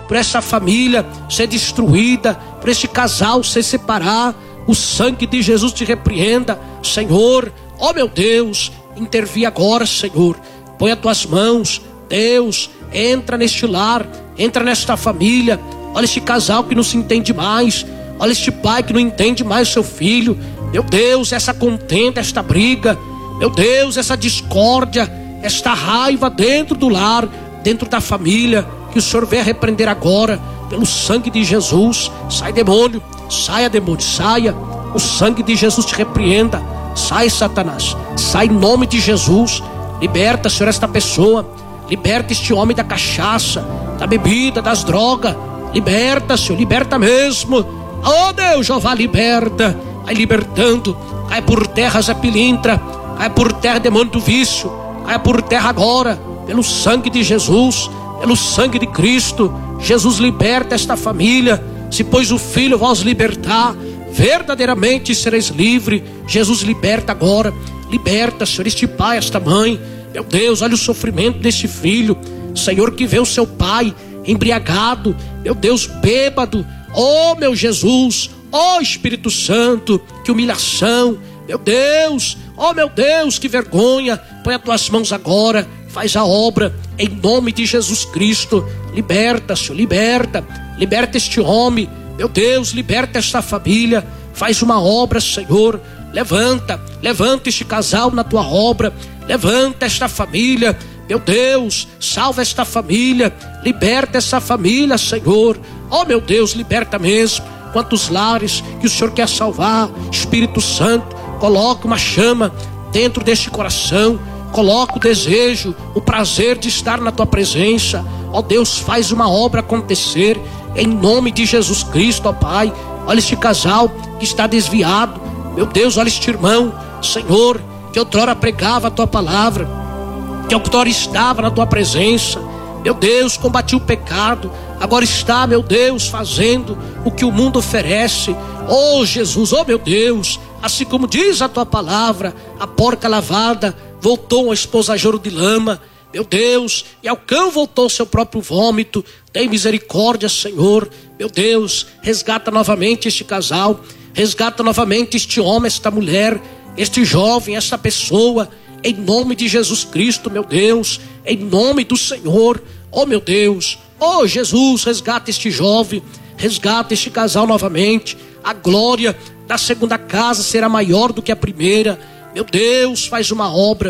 por essa família ser destruída, por este casal se separar. O sangue de Jesus te repreenda, Senhor. Ó meu Deus, intervi agora, Senhor. Põe as tuas mãos, Deus, entra neste lar, entra nesta família. Olha este casal que não se entende mais. Olha este pai que não entende mais o seu filho. Meu Deus, essa contenda, esta briga. Meu Deus, essa discórdia, esta raiva dentro do lar, dentro da família. Que o Senhor venha repreender agora, pelo sangue de Jesus. Sai demônio, saia demônio, saia. O sangue de Jesus te repreenda. Sai, Satanás, sai em nome de Jesus. Liberta, Senhor, esta pessoa. Liberta este homem da cachaça, da bebida, das drogas. Liberta, Senhor, liberta mesmo. Oh Deus, Jeová, liberta. Vai libertando. Cai por terra Zé Pilintra. Cai por terra demônio do vício. Cai por terra agora, pelo sangue de Jesus, pelo sangue de Cristo. Jesus, liberta esta família. Se pois o Filho vos libertar, verdadeiramente sereis livre. Jesus, liberta agora. Liberta, Senhor, este pai, esta mãe. Meu Deus, olha o sofrimento deste filho, Senhor, que vê o seu pai embriagado, meu Deus, bêbado. Oh meu Jesus, oh Espírito Santo, que humilhação, meu Deus. Oh meu Deus, que vergonha. Põe as tuas mãos agora, faz a obra em nome de Jesus Cristo. Liberta, Senhor, liberta. Liberta este homem, meu Deus, liberta esta família. Faz uma obra, Senhor. Levanta este casal na tua obra. Levanta esta família, meu Deus, salva esta família, liberta essa família, Senhor. Oh meu Deus, liberta mesmo. Quantos lares que o Senhor quer salvar, Espírito Santo, coloca uma chama dentro deste coração, coloca o desejo, o prazer de estar na tua presença. Ó Deus, faz uma obra acontecer em nome de Jesus Cristo, ó Pai. Olha este casal que está desviado, meu Deus, olha este irmão, Senhor, que outrora pregava a tua palavra, que outrora estava na tua presença, meu Deus, combatia o pecado, agora está, meu Deus, fazendo o que o mundo oferece. Oh Jesus, oh meu Deus, assim como diz a tua palavra, a porca lavada voltou ao esposageiro de lama, meu Deus, e ao cão voltou ao seu próprio vômito. Tem misericórdia, Senhor, meu Deus, resgata novamente este casal, resgata novamente este homem, esta mulher, este jovem, esta pessoa, em nome de Jesus Cristo, meu Deus, em nome do Senhor. Oh meu Deus, oh Jesus, resgata este jovem, resgata este casal novamente. A glória da segunda casa será maior do que a primeira. Meu Deus, faz uma obra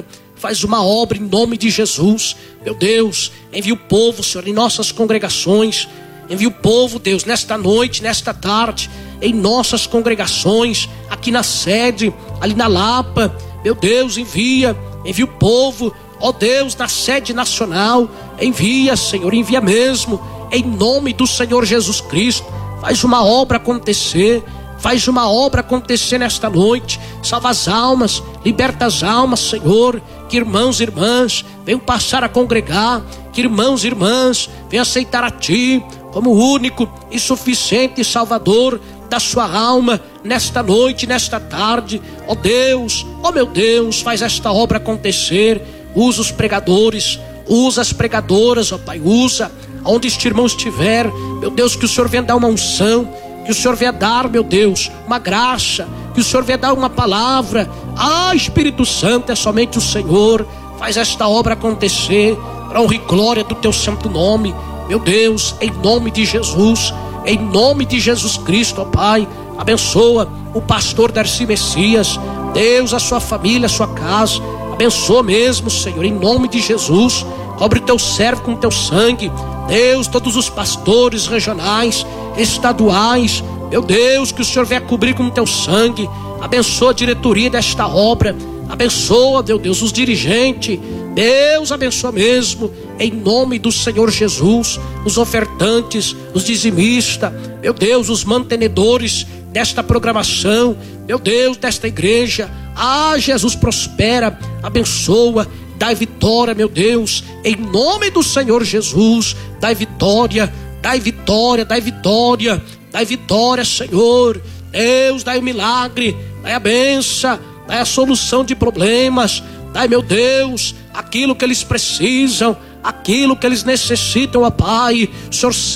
em nome de Jesus. Meu Deus, envia o povo, Senhor, em nossas congregações. Envia o povo, Deus, nesta noite, nesta tarde, em nossas congregações, aqui na sede, ali na Lapa. Meu Deus, envia o povo, ó Deus, na sede nacional. Envia, Senhor, envia mesmo, em nome do Senhor Jesus Cristo. Faz uma obra acontecer. Faz uma obra acontecer nesta noite. Salva as almas, liberta as almas, Senhor. Que irmãos e irmãs venham passar a congregar. Que irmãos e irmãs venham aceitar a Ti como único e suficiente Salvador da sua alma, nesta noite, nesta tarde. Ó Deus, ó meu Deus, faz esta obra acontecer. Usa os pregadores, usa as pregadoras, ó Pai, usa onde este irmão estiver. Meu Deus, que o Senhor venha dar uma unção, que o Senhor venha dar, meu Deus, uma graça, que o Senhor venha dar uma palavra. Ah, Espírito Santo, é somente o Senhor. Faz esta obra acontecer, para honra e glória do Teu santo nome. Meu Deus, em nome de Jesus, em nome de Jesus Cristo, ó Pai, abençoa o pastor Darcy Messias, Deus, a sua família, a sua casa, abençoa mesmo, Senhor, em nome de Jesus. Cobre o Teu servo com o Teu sangue, Deus, todos os pastores regionais, estaduais, meu Deus, que o Senhor venha cobrir com o Teu sangue. Abençoa a diretoria desta obra, abençoa, meu Deus, os dirigentes, Deus, abençoa mesmo, em nome do Senhor Jesus, os ofertantes, os dizimistas, meu Deus, os mantenedores desta programação, meu Deus, desta igreja. Ah, Jesus, prospera, abençoa, dai vitória, meu Deus, em nome do Senhor Jesus. Dai vitória, dai vitória, dai vitória, dai vitória, Senhor. Deus, dai o milagre, dai a bênção, dai a solução de problemas. Dai, meu Deus, aquilo que eles precisam, aquilo que eles necessitam, ó Pai. O Senhor